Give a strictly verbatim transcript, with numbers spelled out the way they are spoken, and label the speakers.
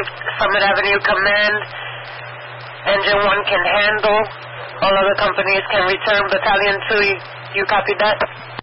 Speaker 1: received Summit Avenue command. Engine one can handle. All other companies can return. Battalion two, you, you copy that?